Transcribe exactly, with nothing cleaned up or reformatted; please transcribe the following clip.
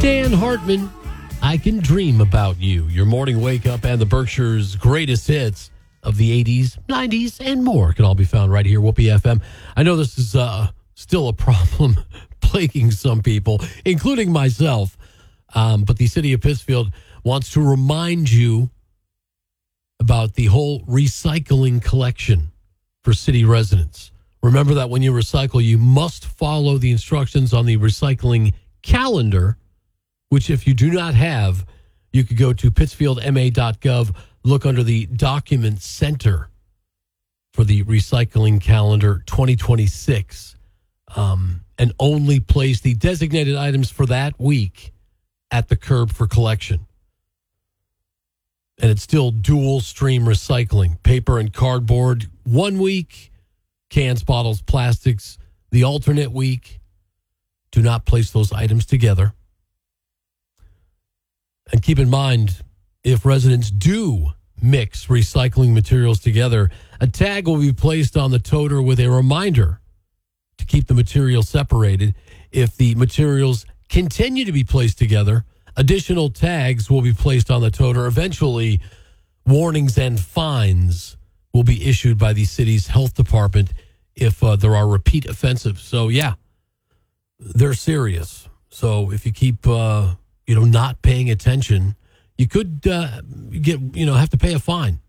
Dan Hartman, I Can Dream About You. Your morning wake up and the Berkshire's greatest hits of the eighties, nineties, and more can all be found right here, Whoopee F M. I know this is uh, still a problem plaguing some people, including myself, um, but the city of Pittsfield wants to remind you about the whole recycling collection for city residents. Remember that when you recycle, you must follow the instructions on the recycling calendar, which if you do not have, you could go to pittsfield m a dot gov, look under the document center for the recycling calendar twenty twenty-six, um, and only place the designated items for that week at the curb for collection. And it's still dual stream recycling, paper and cardboard one week, cans, bottles, plastics the alternate week. Do not place those items together. And keep in mind, if residents do mix recycling materials together, a tag will be placed on the toter with a reminder to keep the materials separated. If the materials continue to be placed together, additional tags will be placed on the toter. Eventually, warnings and fines will be issued by the city's health department if uh, there are repeat offenses. So, yeah, they're serious. So if you keep, uh, you know, not paying attention, you could uh, get, you know, have to pay a fine.